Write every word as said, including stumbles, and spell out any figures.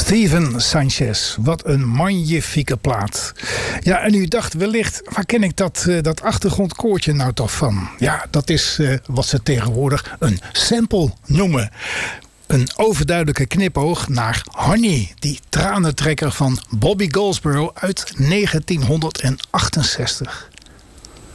Steven Sanchez, wat een magnifieke plaat. Ja, en u dacht wellicht, waar ken ik dat, uh, dat achtergrondkoortje nou toch van? Ja, dat is uh, wat ze tegenwoordig een sample noemen. Een overduidelijke knipoog naar Honey, die tranentrekker van Bobby Goldsboro uit negentien achtenzestig.